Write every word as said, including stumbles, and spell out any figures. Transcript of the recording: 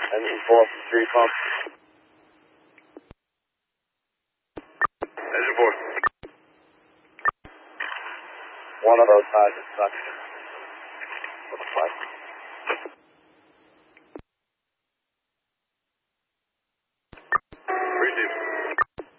Engine four from three pump. Engine four. One of those ties is suction. What the fuck?